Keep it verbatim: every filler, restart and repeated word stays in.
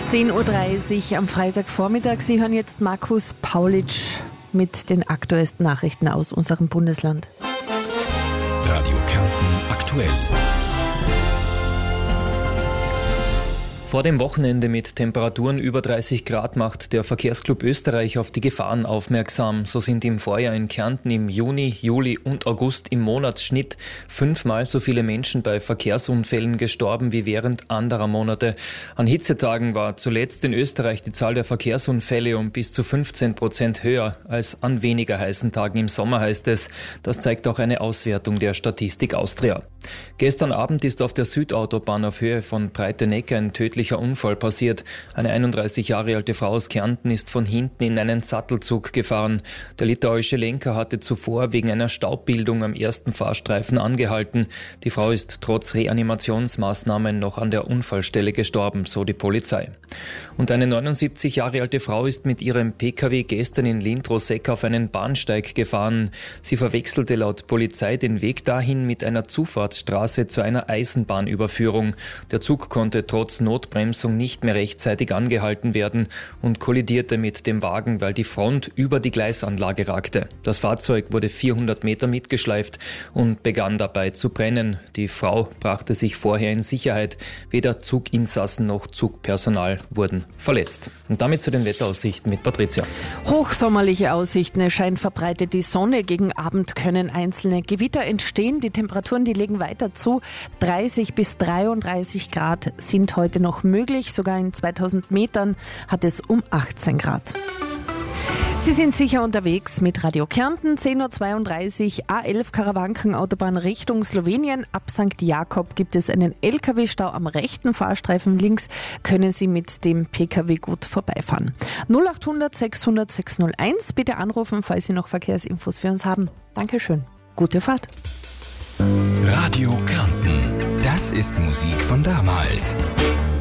zehn Uhr dreißig am Freitagvormittag. Sie hören jetzt Markus Paulitsch mit den aktuellsten Nachrichten aus unserem Bundesland. Radio Kärnten aktuell. Vor dem Wochenende mit Temperaturen über dreißig Grad macht der Verkehrsclub Österreich auf die Gefahren aufmerksam. So sind im Vorjahr in Kärnten im Juni, Juli und August im Monatsschnitt fünfmal so viele Menschen bei Verkehrsunfällen gestorben wie während anderer Monate. An Hitzetagen war zuletzt in Österreich die Zahl der Verkehrsunfälle um bis zu fünfzehn Prozent höher als an weniger heißen Tagen im Sommer, heißt es. Das zeigt auch eine Auswertung der Statistik Austria. Gestern Abend ist auf der Südautobahn auf Höhe von Breitenegg ein tödlicher Unfall passiert. Eine einunddreißig Jahre alte Frau aus Kärnten ist von hinten in einen Sattelzug gefahren. Der litauische Lenker hatte zuvor wegen einer Staubbildung am ersten Fahrstreifen angehalten. Die Frau ist trotz Reanimationsmaßnahmen noch an der Unfallstelle gestorben, so die Polizei. Und eine neunundsiebzig Jahre alte Frau ist mit ihrem Pkw gestern in Lindroseck auf einen Bahnsteig gefahren. Sie verwechselte laut Polizei den Weg dahin mit einer Zufahrtsstraße zu einer Eisenbahnüberführung. Der Zug konnte trotz Notbremsung nicht mehr rechtzeitig angehalten werden und kollidierte mit dem Wagen, weil die Front über die Gleisanlage ragte. Das Fahrzeug wurde vierhundert Meter mitgeschleift und begann dabei zu brennen. Die Frau brachte sich vorher in Sicherheit. Weder Zuginsassen noch Zugpersonal wurden verletzt. Und damit zu den Wetteraussichten mit Patricia. Hochsommerliche Aussichten. Es scheint verbreitet die Sonne. Gegen Abend können einzelne Gewitter entstehen. Die Temperaturen, die legen weiter zu. dreißig bis dreiunddreißig Grad sind heute noch möglich. Sogar in zweitausend Metern hat es um achtzehn Grad. Sie sind sicher unterwegs mit Radio Kärnten, zehn Uhr zweiunddreißig, A elf Karawanken-Autobahn Richtung Slowenien. Ab Sankt Jakob gibt es einen L K W-Stau am rechten Fahrstreifen links. Können Sie mit dem Pkw gut vorbeifahren. null acht hundert sechshundert sechshunderteins, bitte anrufen, falls Sie noch Verkehrsinfos für uns haben. Dankeschön. Gute Fahrt. Radio Kärnten. Das ist Musik von damals.